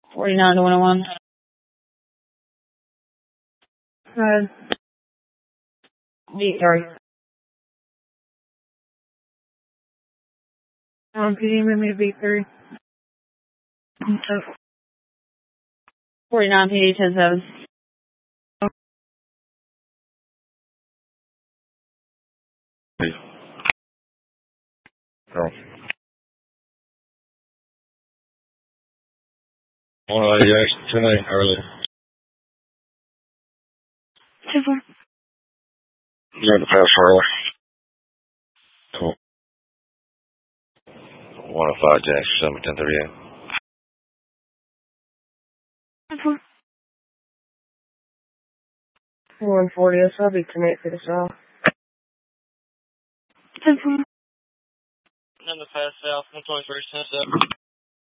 49 to 101. Sorry. PD, move me to B3. 49 PD 10-7. Girl. 108 Jackson 10-8 early. 10-4. You're in the pass early. Cool. 105 Jackson 10-38. 10-4. 140, so I'll be connected as well. 10-4. In the pass south, 123, 10-7.